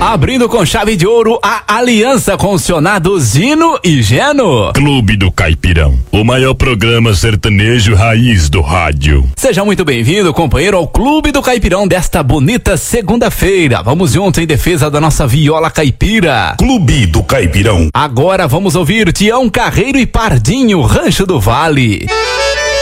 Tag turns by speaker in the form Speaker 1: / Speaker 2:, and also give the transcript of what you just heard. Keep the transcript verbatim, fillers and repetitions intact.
Speaker 1: Abrindo com chave de ouro a aliança com os cionados Zino e Geno.
Speaker 2: Clube do Caipirão, o maior programa sertanejo raiz do rádio.
Speaker 1: Seja muito bem-vindo, companheiro, ao Clube do Caipirão desta bonita segunda-feira. Vamos juntos em defesa da nossa viola caipira.
Speaker 2: Clube do Caipirão.
Speaker 1: Agora vamos ouvir Tião Carreiro e Pardinho, Rancho do Vale.